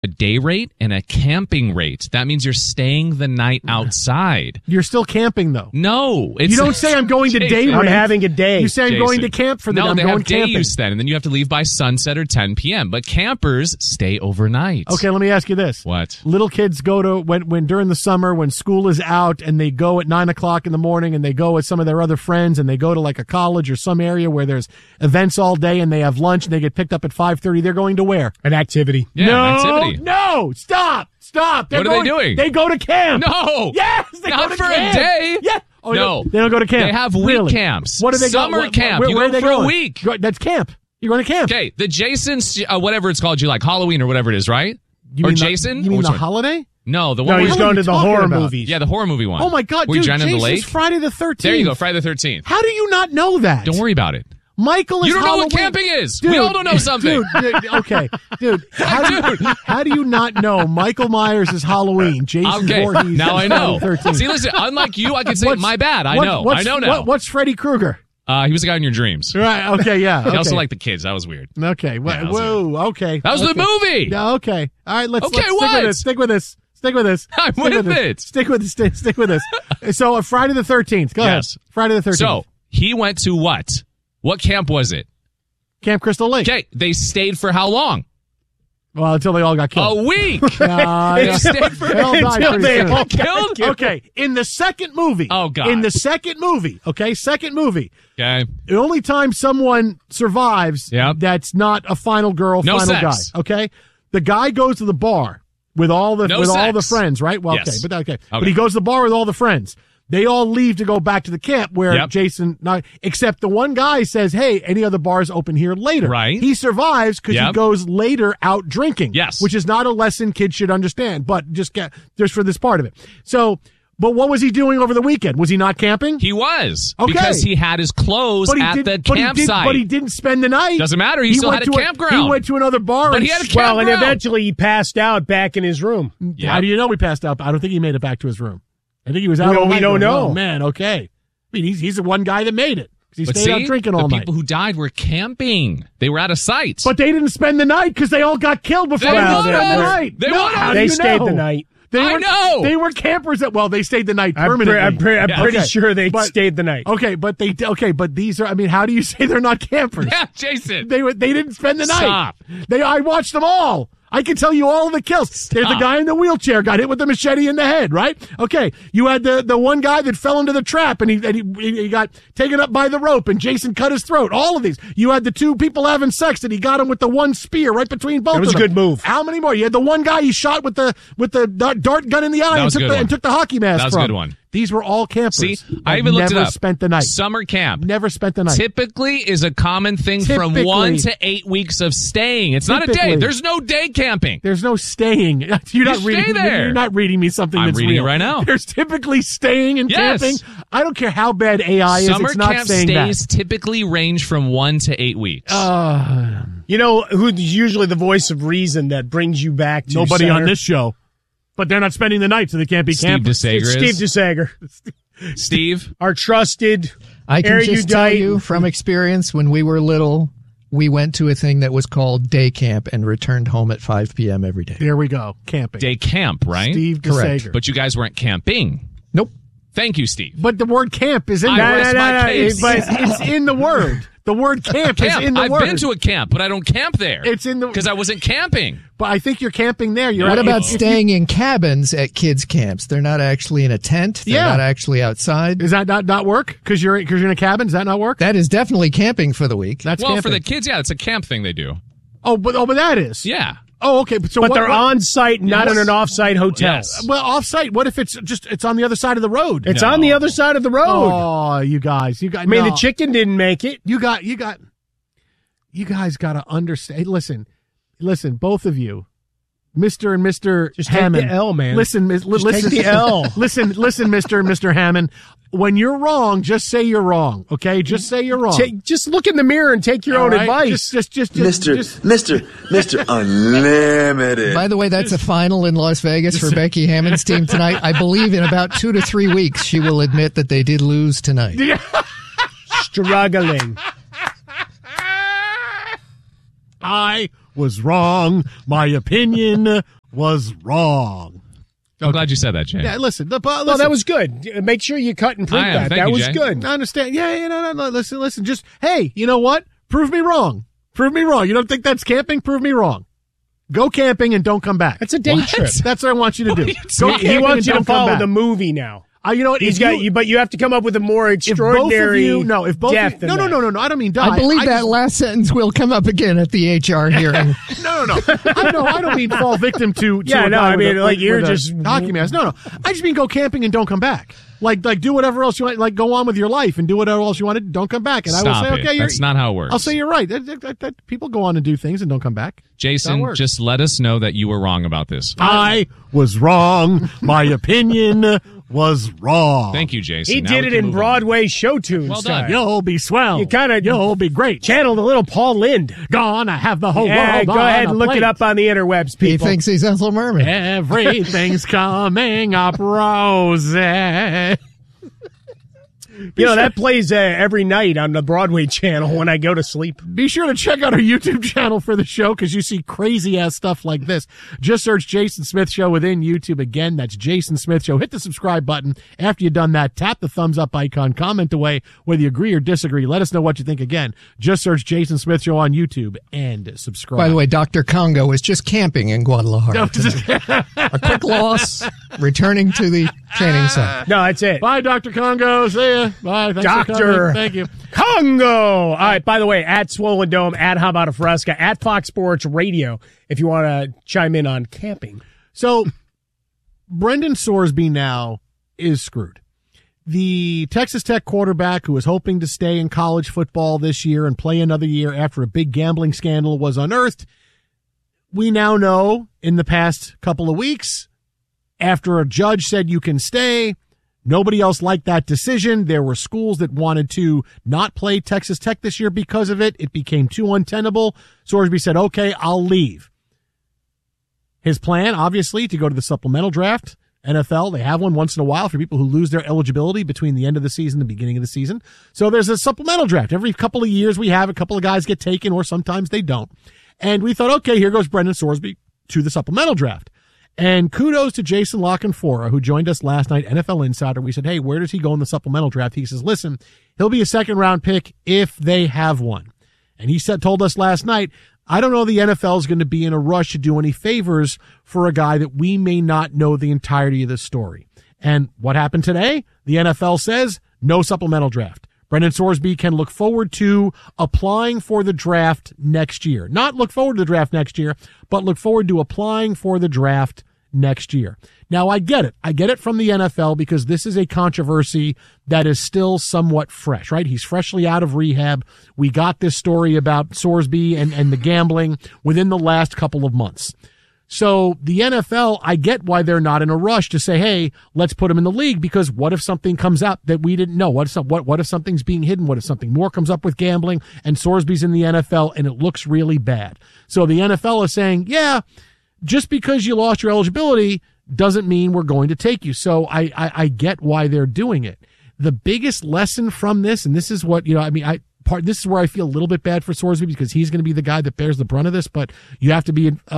a day rate and a camping rate. That means you're staying the night outside. You're still camping, though. No. You don't say I'm going to day rate. I'm having a day. You say I'm going to camp for the day. No, I'm they going have day camping. use then, and then you have to leave by sunset or 10 p.m. But campers stay overnight. Okay, let me ask you this. What? Little kids go to, when during the summer, when school is out, and they go at 9 o'clock in the morning, and they go with some of their other friends, and they go to like a college or some area where there's events all day, and they have lunch, and they get picked up at 5:30. They're going to where? An activity. Yeah, no, an activity. No, stop. What are they doing? They go to camp. No. Yes, they Not go to for camp. a day. Yeah. Oh, No. They don't go to camp. They have week Really? camps. What do they Summer go? camp. Where You are go they for a going? week. That's camp. You're going to camp. Okay, the Jason's, whatever it's called, you like Halloween or whatever it is, right? You or mean Jason? You mean Which the one? holiday? No, the No, one he's where going to you the talking horror about? movies. Yeah, the horror movie one. Oh, my God, Were you dude. Jenna in the Jason's lake? Friday the 13th. There you go, Friday the 13th. How do you not know that? Don't worry about it. Michael is You don't Halloween. know what camping is. Dude, We all don't know something. Dude, okay. Dude, how do you not know Michael Myers is Halloween? Jason Okay, Voorhees now is I know. Friday the 13th. See, listen, unlike you, I can say, my bad. I know now. What's Freddy Krueger? He was the guy in your dreams. Right, okay, yeah. He Okay. also liked the kids. That was weird. Okay, that was whoa, okay. That was the movie. Yeah, okay. All right, let's Okay, stick with this. Stick with this. I'm with it. Stick with this. So, Friday the 13th. Go Yes. ahead. Friday the 13th. So, he went to what? What camp was it? Camp Crystal Lake. Okay, they stayed for how long? Well, until they all got killed. A week. They stayed for they all died until pretty they soon. all got Killed? killed. Okay, in the second movie. Oh, God. In the second movie. The Okay. only time someone survives Yep. that's not a final girl, No final sex. guy. Okay? The guy goes to the bar with all the No all the sex. friends, right? Well, Yes. okay. But he goes to the bar with all the friends. They all leave to go back to the camp where Yep. Jason, except the one guy says, hey, any other bars open here later. Right. He survives because he Yep. goes later out drinking. Yes. Which is not a lesson kids should understand, but just for this part of it. So, but what was he doing over the weekend? Was he not camping? He was. Okay. Because he had his clothes at the campsite. But he didn't spend the night. Doesn't matter. He still went had a to campground. He went to another bar. But and he had a Well, and campground. eventually he passed out back in his room. How do you know he passed out? I don't think he made it back to his room. I think he was out all We night. don't know. Oh, man, okay. I mean, he's the one guy that made it. He But stayed out drinking all the night. people who died were camping. They were out of sight. But they didn't spend the night because they all got killed before They they would've. spent the night. They No, would've. how do They you stayed know? the night. I know. They were campers they stayed the night I'm permanently. pretty Okay. sure they But- stayed the night. Okay, but these are, I mean, how do you say they're not campers? Yeah, Jason. They didn't spend the night. Stop. I watched them all. I can tell you all of the kills. There's the guy in the wheelchair got hit with the machete in the head, right? Okay. You had the one guy that fell into the trap and he got taken up by the rope and Jason cut his throat. All of these. You had the two people having sex and he got him with the one spear right between both of them. It was a good move. How many more? You had the one guy he shot with the dart gun in the eye That was a good one. and took the hockey mask That was a from. good one. These were all campers. See, that I even looked it never up. spent the night. Summer camp. Never spent the night. Typically is a common thing from Typically. 1 to 8 weeks of staying. It's not a day. Typically. There's no day camping. There's no staying. You're not stay reading. there. You're not reading me something I'm that's reading real. it right now. There's typically staying and Yes. camping. I don't care how bad AI is. Summer It's not camp saying stays typically range from 1 to 8 weeks. You know who's usually the voice of reason that brings you back to nobody center? on this show. But they're not spending the night, so they can't be Steve campers. DeSager It's is. Steve DeSager, Steve? our trusted I can just tell erudite. you from experience, when we were little, we went to a thing that was called day camp and returned home at 5 p.m. every day. There we go. Camping. Day camp, right? Steve Correct. DeSager. But you guys weren't camping. Nope. Thank you, Steve. But the word camp is in I there. rest my case. But it's in the word. The word camp, is in the I've word. been to a camp, but I don't camp there. It's in the- because I wasn't camping. But I think you're camping there. You're What right. about If you- staying in cabins at kids' camps? They're not actually in a tent. They're Yeah. not actually outside. Does that not work? Because you're in a cabin. Does that not work? That is definitely camping for the week. That's Well, camping. for the kids, yeah, it's a camp thing they do. but that is. Yeah. Oh, okay. So But what, they're on site, not Yes. in an off-site hotel. Yes. Well, off-site. What if it's on the other side of the road? It's No. on the other side of the road. Oh, you guys. I mean, the chicken didn't make it. You guys got to understand. Listen, both of you, Mr. and Mr. Just take Hammond. the L, man. Listen, listen, take the L. listen, Mr. and Mr. Hammond. When you're wrong, just say you're wrong. Okay, just say you're wrong. Just look in the mirror and take your All own right? advice. Just Mr. Unlimited. By the way, that's a final in Las Vegas for Becky Hammond's team tonight. I believe in about 2 to 3 weeks, she will admit that they did lose tonight. Struggling. I was wrong. My opinion was wrong. I'm glad you said that, Jay. Yeah, listen. Well, that was good. Make sure you cut and print that. Thank That you, was Jay. good. I understand. Yeah, no. Listen. Just, hey, you know what? Prove me wrong. Prove me wrong. You don't think that's camping? Prove me wrong. Go camping and don't come back. That's a day trip. That's what I want you to do. Go He camping wants and you to don't come follow back. the movie now. You know what? He's got you, but you have to come up with a more extraordinary if both death. of you, no, I don't mean die. I believe that last sentence will come up again at the HR hearing. No. I don't mean fall victim to Yeah, a no, guy I mean, with like, you're with a just- hockey mask. No. I just mean go camping and don't come back. Like do whatever else you want. Like go on with your life and do whatever else you want to do. Don't come back. And Stop I will say, it. okay, That's not how it works. I'll say you're right. That people go on and do things and don't come back. Jason, works. just let us know that you were wrong about this. I was wrong. My opinion was wrong. Thank you, Jason. He Now did we it can in move on. Broadway show tune Well style. done. You'll be swell. You'll be great. Channeled a little Paul Lind. Gonna have the whole Yeah, world go on ahead a and look plate. it up on the interwebs, He people. thinks he's Ethel Merman. Everything's coming up rosy. You know, that plays every night on the Broadway channel when I go to sleep. Be sure to check out our YouTube channel for the show because you see crazy ass stuff like this. Just search Jason Smith Show within YouTube. Again, that's Jason Smith Show. Hit the subscribe button. After you've done that, tap the thumbs up icon, comment away whether you agree or disagree. Let us know what you think. Again, just search Jason Smith Show on YouTube and subscribe. By the way, Dr. Congo was just camping in Guadalajara tonight. A quick loss, returning to the training center. No, that's it. Bye, Dr. Congo. See ya. Bye. Thanks for Doctor. coming. Thank you. Congo. All right, by the way, at Swollen Dome, at How About a Fresca, at Fox Sports Radio, if you want to chime in on camping. So, Brendan Sorsby now is screwed. The Texas Tech quarterback who was hoping to stay in college football this year and play another year after a big gambling scandal was unearthed. We now know in the past couple of weeks, after a judge said you can stay, nobody else liked that decision. There were schools that wanted to not play Texas Tech this year because of it. It became too untenable. Sorsby said, okay, I'll leave. His plan, obviously, to go to the supplemental draft. NFL, they have one once in a while for people who lose their eligibility between the end of the season and the beginning of the season. So there's a supplemental draft. Every couple of years we have a couple of guys get taken or sometimes they don't. And we thought, okay, here goes Brendan Sorsby to the supplemental draft. And kudos to Jason Lockenfora, who joined us last night, NFL Insider. We said, hey, where does he go in the supplemental draft? He says, listen, he'll be a second-round pick if they have one. And he told us last night, I don't know the NFL is going to be in a rush to do any favors for a guy that we may not know the entirety of the story. And what happened today? The NFL says no supplemental draft. Brendan Sorsby can look forward to applying for the draft next year. Not look forward to the draft next year, but look forward to applying for the draft next year. Now, I get it. I get it from the NFL because this is a controversy that is still somewhat fresh, right? He's freshly out of rehab. We got this story about Sorsby and the gambling within the last couple of months. So the NFL, I get why they're not in a rush to say, hey, let's put him in the league, because what if something comes up that we didn't know? What if something's being hidden? What if something more comes up with gambling and Sorsby's in the NFL and it looks really bad? So the NFL is saying, yeah, just because you lost your eligibility doesn't mean we're going to take you. So I get why they're doing it. The biggest lesson from this, and this is what, this is where I feel a little bit bad for Sorsby because he's going to be the guy that bears the brunt of this, but you have to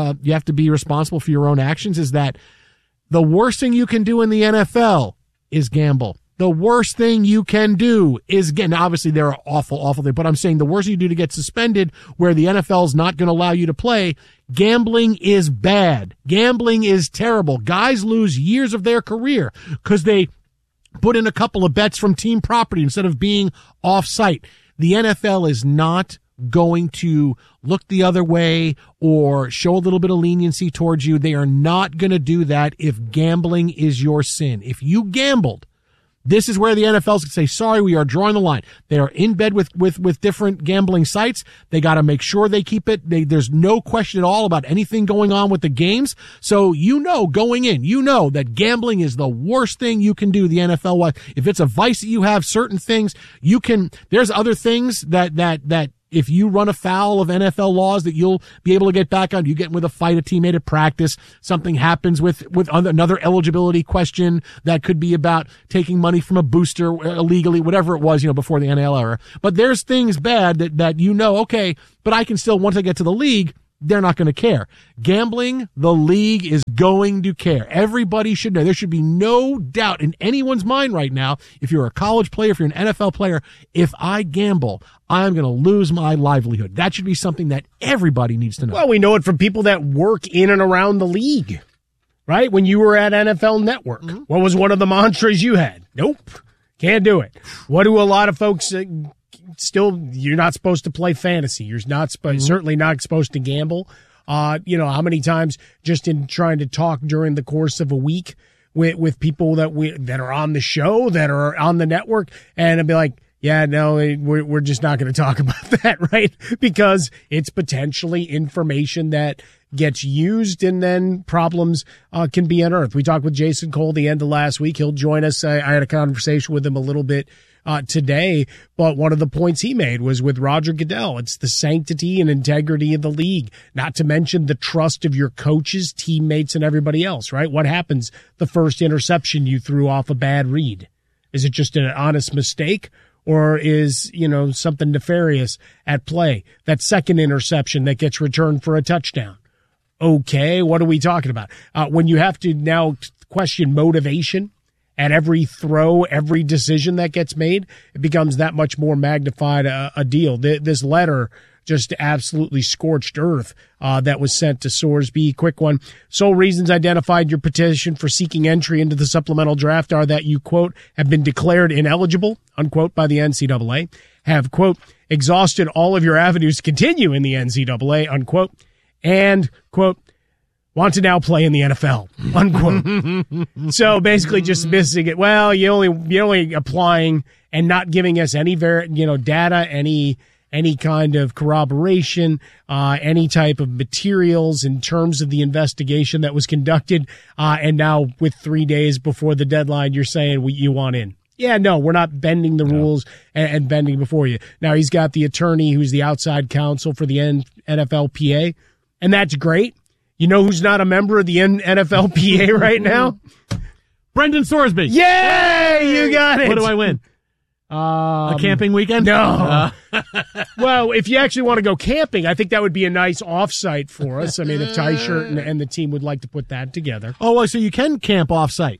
be responsible for your own actions, is that the worst thing you can do in the NFL is gamble. The worst thing you can do is, again, obviously there are awful things, but I'm saying the worst thing you do to get suspended where the NFL is not going to allow you to play, gambling is bad. Gambling is terrible. Guys lose years of their career because they put in a couple of bets from team property instead of being off site. The NFL is not going to look the other way or show a little bit of leniency towards you. They are not going to do that if gambling is your sin. If you gambled, this is where the NFL can say, sorry, we are drawing the line. They are in bed with different gambling sites. They got to make sure they keep it. There's no question at all about anything going on with the games. So going in, that gambling is the worst thing you can do the NFL. If it's a vice that you have, certain things there's other things that if you run afoul of NFL laws that you'll be able to get back on. You get with a fight, a teammate at practice, something happens with another eligibility question that could be about taking money from a booster illegally, whatever it was, before the NIL era. But there's things bad that okay, but I can still, once I get to the league, they're not going to care. Gambling, the league is going to care. Everybody should know. There should be no doubt in anyone's mind right now, if you're a college player, if you're an NFL player, if I gamble, I'm going to lose my livelihood. That should be something that everybody needs to know. Well, we know it from people that work in and around the league, right? When you were at NFL Network, what was one of the mantras you had? Nope, can't do it. What do a lot of folks still, you're not supposed to play fantasy. You're not certainly not supposed to gamble. How many times just in trying to talk during the course of a week with people that are on the show, that are on the network, and I'd be like, yeah, no, we're just not going to talk about that, right? Because it's potentially information that gets used and then problems can be unearthed. We talked with Jason Cole the end of last week. He'll join us. I had a conversation with him a little bit today, but one of the points he made was with Roger Goodell. It's the sanctity and integrity of the league, not to mention the trust of your coaches, teammates, and everybody else, right? What happens the first interception you threw off a bad read? Is it just an honest mistake? Or is, something nefarious at play? That second interception that gets returned for a touchdown. Okay, what are we talking about? When you have to now question motivation at every throw, every decision that gets made, it becomes that much more magnified a deal. This letter just absolutely scorched earth that was sent to Sorsby. Quick one. Sole reasons identified your petition for seeking entry into the supplemental draft are that you, quote, have been declared ineligible, unquote, by the NCAA, have, quote, exhausted all of your avenues to continue in the NCAA, unquote, and, quote, want to now play in the NFL, unquote. So basically just missing it. Well, you're only applying and not giving us any data, any kind of corroboration, any type of materials in terms of the investigation that was conducted. And now with 3 days before the deadline, you're saying you want in. Yeah, no, we're not bending the rules and bending before you. Now he's got the attorney who's the outside counsel for the NFLPA, and that's great. You know who's not a member of the NFLPA right now? Brendan Sorsby. Yay! You got it. What do I win? A camping weekend? No. Well, if you actually want to go camping, I think that would be a nice offsite for us. I mean, if Ty-Shirt and the team would like to put that together. Oh, well, so you can camp offsite.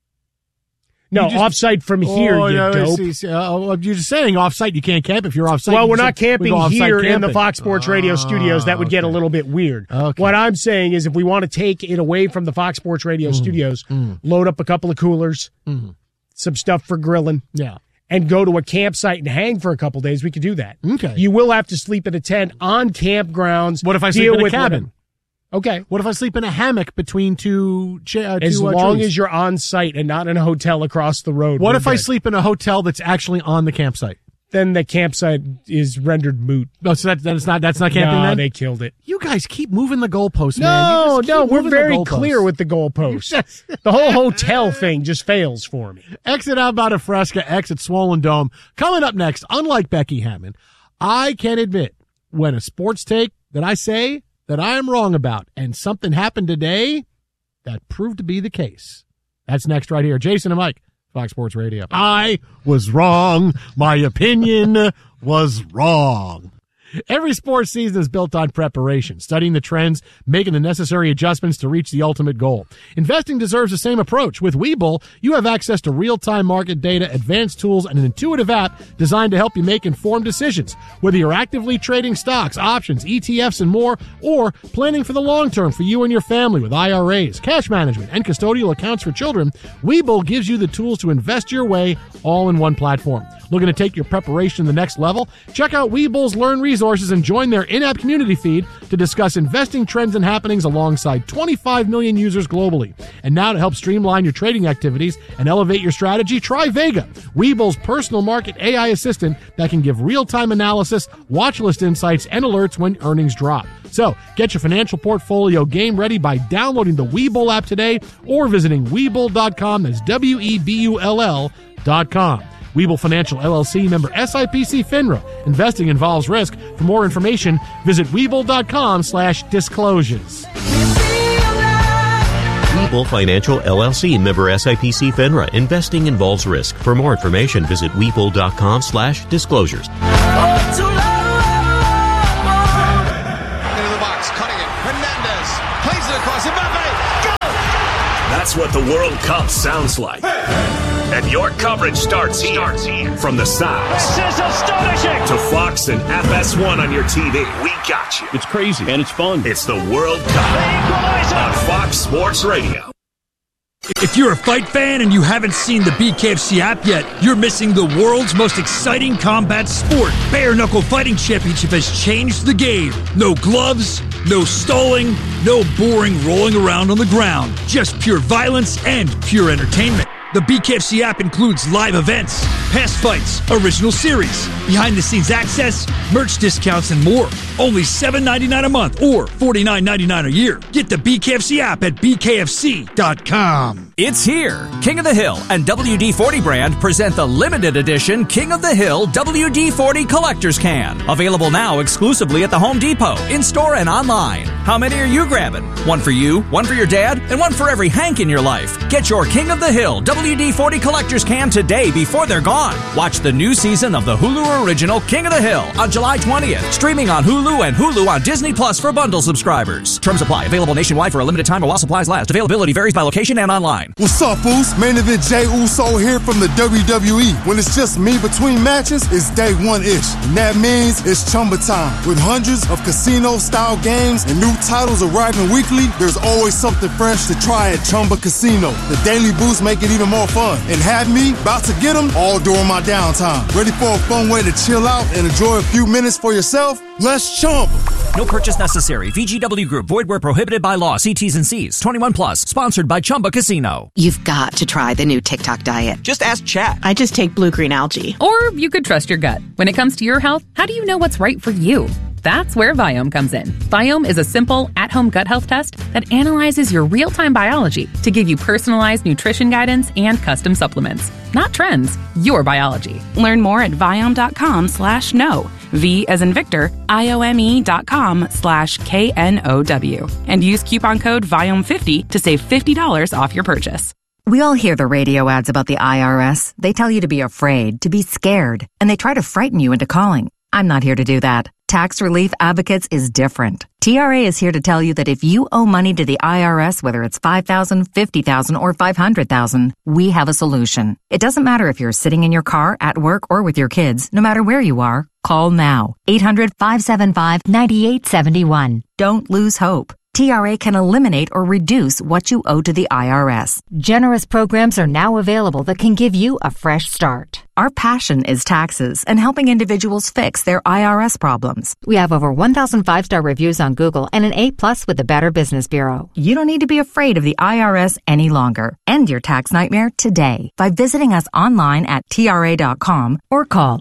No, offsite from here, dope. You're just saying offsite you can't camp if you're offsite. Well, we're not camping here in the Fox Sports Radio studios. That would get a little bit weird. Okay. What I'm saying is if we want to take it away from the Fox Sports Radio studios, load up a couple of coolers, some stuff for grilling. Yeah. And go to a campsite and hang for a couple days, we could do that. Okay. You will have to sleep in a tent on campgrounds. What if I sleep in a cabin? Okay. What if I sleep in a hammock between two as long as you're on site and not in a hotel across the road. What if I sleep in a hotel that's actually on the campsite? Then the campsite is rendered moot. Oh, so that's not camping then? No, they killed it. You guys keep moving the goalposts, man. No, we're very clear with the goalposts. The whole hotel thing just fails for me. Exit Outbound of Fresca, exit Swollen Dome. Coming up next, unlike Becky Hammon, I can admit when a sports take that I say that I am wrong about and something happened today that proved to be the case. That's next right here. Jason and Mike. Fox Sports Radio. I was wrong. My opinion was wrong. Every sports season is built on preparation, studying the trends, making the necessary adjustments to reach the ultimate goal. Investing deserves the same approach. With Webull, you have access to real-time market data, advanced tools, and an intuitive app designed to help you make informed decisions. Whether you're actively trading stocks, options, ETFs, and more, or planning for the long term for you and your family with IRAs, cash management, and custodial accounts for children, Webull gives you the tools to invest your way all in one platform. Looking to take your preparation to the next level? Check out Webull's Learn Resources and join their in-app community feed to discuss investing trends and happenings alongside 25 million users globally. And now to help streamline your trading activities and elevate your strategy, try Vega, Webull's personal market AI assistant that can give real-time analysis, watch list insights, and alerts when earnings drop. So, get your financial portfolio game ready by downloading the Webull app today or visiting Webull.com. That's WEBULL.com. Webull Financial LLC, member SIPC FINRA. Investing involves risk. For more information, visit Webull.com/disclosures. Webull Financial LLC, member SIPC FINRA. Investing involves risk. For more information, visit Webull.com/disclosures. Into the box, cutting That's what the World Cup sounds like. And your coverage starts here. From the sounds. This is astonishing. To Fox and FS1 on your TV. We got you. It's crazy and it's fun. It's the World Cup on Fox Sports Radio. If you're a fight fan and you haven't seen the BKFC app yet, you're missing the world's most exciting combat sport. Bare Knuckle Fighting Championship has changed the game. No gloves, no stalling, no boring rolling around on the ground. Just pure violence and pure entertainment. The BKFC app includes live events, past fights, original series, behind-the-scenes access, merch discounts, and more. Only $7.99 a month or $49.99 a year. Get the BKFC app at bkfc.com. It's here. King of the Hill and WD-40 brand present the limited edition King of the Hill WD-40 Collector's Can. Available now exclusively at the Home Depot, in-store and online. How many are you grabbing? One for you, one for your dad, and one for every Hank in your life. Get your King of the Hill WD-40 Collector's Can today before they're gone. Watch the new season of the Hulu original King of the Hill on July 20th. Streaming on Hulu and Hulu on Disney Plus for bundle subscribers. Terms apply. Available nationwide for a limited time or while supplies last. Availability varies by location and online. What's up, Foos? Main event Jey Uso here from the WWE. When it's just me between matches, it's day one-ish. And that means it's Chumba time. With hundreds of casino-style games and new titles arriving weekly, there's always something fresh to try at Chumba Casino. The daily boosts make it even more fun. And have me about to get them all during my downtime. Ready for a fun way to chill out and enjoy a few minutes for yourself? Let's Chumba. No purchase necessary. VGW Group. Void where prohibited by law. See T's and C's. 21 plus. Sponsored by Chumba Casino. You've got to try the new TikTok diet. Just ask Chat. I just take blue-green algae. Or you could trust your gut. When it comes to your health, how do you know what's right for you? That's where Viome comes in. Viome is a simple, at-home gut health test that analyzes your real-time biology to give you personalized nutrition guidance and custom supplements. Not trends, your biology. Learn more at Viome.com/know. V as in Victor, IOME.com/KNOW. And use coupon code VIOME50 to save $50 off your purchase. We all hear the radio ads about the IRS. They tell you to be afraid, to be scared, and they try to frighten you into calling. I'm not here to do that. Tax Relief Advocates is different. TRA is here to tell you that if you owe money to the IRS, whether it's $5,000, $50,000, or $500,000, we have a solution. It doesn't matter if you're sitting in your car, at work, or with your kids. No matter where you are, call now. 800-575-9871. Don't lose hope. TRA can eliminate or reduce what you owe to the IRS. Generous programs are now available that can give you a fresh start. Our passion is taxes and helping individuals fix their IRS problems. We have over 1,000 5-star reviews on Google and an A+ with the Better Business Bureau. You don't need to be afraid of the IRS any longer. End your tax nightmare today by visiting us online at TRA.com or call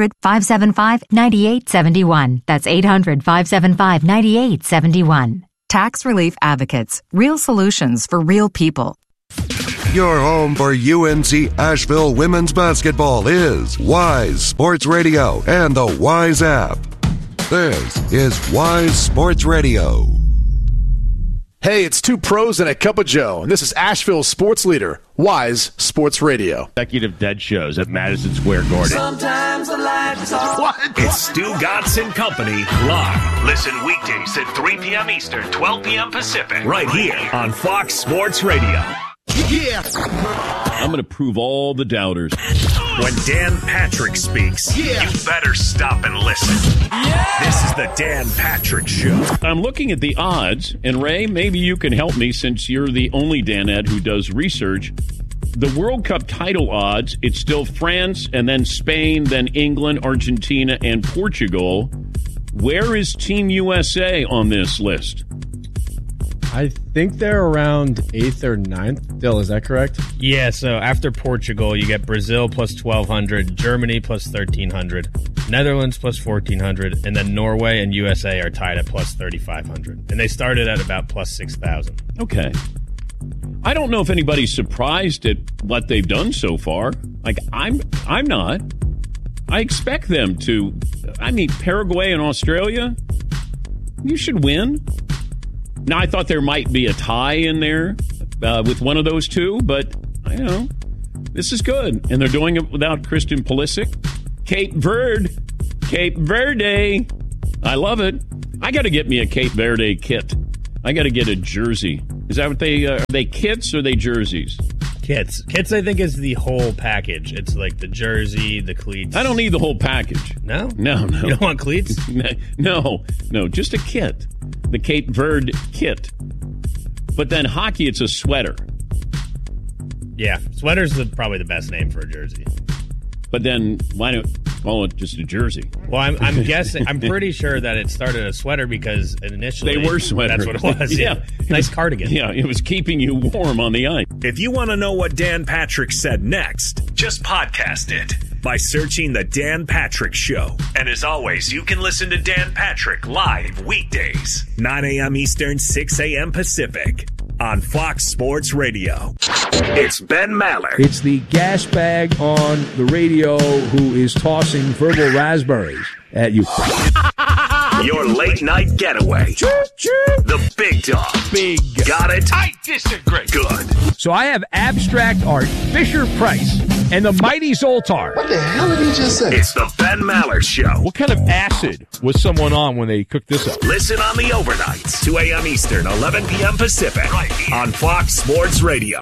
800-575-9871. That's 800-575-9871. Tax Relief Advocates. Real solutions for real people. Your home for UNC Asheville women's basketball is Wise Sports Radio and the Wise app. This is Wise Sports Radio. Hey, it's two pros and a cup of Joe, and this is Asheville's sports leader, Wise Sports Radio. Consecutive dead shows at Madison Square Garden. Sometimes the lights off. What? It's Stu Gatz and Company live. Listen weekdays at 3 p.m. Eastern, 12 p.m. Pacific. Right here on Fox Sports Radio. Yeah. I'm going to prove all the doubters. When Dan Patrick speaks, you better stop and listen. Yeah. This is the Dan Patrick Show. I'm looking at the odds, and Ray, maybe you can help me since you're the only Danette who does research. The World Cup title odds, it's still France, and then Spain, then England, Argentina, and Portugal. Where is Team USA on this list? I think they're around 8th or 9th. Dill, is that correct? Yeah, so after Portugal, you get Brazil plus 1,200, Germany plus 1,300, Netherlands plus 1,400, and then Norway and USA are tied at plus 3,500. And they started at about plus 6,000. Okay. I don't know if anybody's surprised at what they've done so far. Like, I'm not. I expect them to. I mean, Paraguay and Australia, you should win. Now, I thought there might be a tie in there with one of those two, but, you know, this is good. And they're doing it without Christian Pulisic. Cape Verde. I love it. I got to get me a Cape Verde kit. I got to get a jersey. Is that what are they kits or are they jerseys? Kits. Kits, I think, is the whole package. It's like the jersey, the cleats. I don't need the whole package. No? No. You don't want cleats? No, just a kit. The Cape Verde kit. But then hockey, it's a sweater. Yeah, sweater's probably the best name for a jersey. But then why don't call it just a jersey? Well, I'm guessing. I'm pretty sure that it started a sweater because initially they were sweaters. That's what it was. Yeah. Nice cardigan. Yeah, it was keeping you warm on the ice. If you want to know what Dan Patrick said next, just podcast it by searching The Dan Patrick Show. And as always, you can listen to Dan Patrick live weekdays, 9 a.m. Eastern, 6 a.m. Pacific, on Fox Sports Radio. It's Ben Maller. It's the gas bag on the radio who is tossing verbal raspberries at you. Your late night getaway. The big dog. Big. Got it? I disagree. Good. So I have abstract art, Fisher-Price, and the mighty Zoltar. What the hell did he just say? It's the Ben Maller Show. What kind of acid was someone on when they cooked this up? Listen on the overnights, 2 a.m. Eastern, 11 p.m. Pacific, right here on Fox Sports Radio.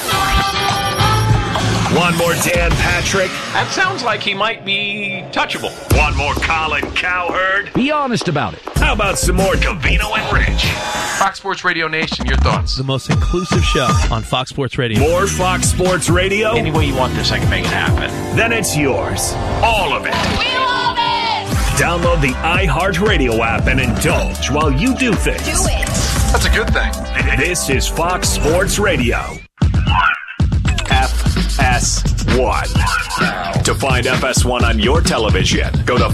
One more Dan Patrick. That sounds like he might be touchable. One more Colin Cowherd. Be honest about it. How about some more Covino and Rich? Fox Sports Radio Nation, your thoughts? The most inclusive show on Fox Sports Radio. More Fox Sports Radio? Any way you want this, I can make it happen. Then it's yours. All of it. We love it! Download the iHeartRadio app and indulge while you do things. Do it! That's a good thing. This is Fox Sports Radio. FS1. To find FS1 on your television, go to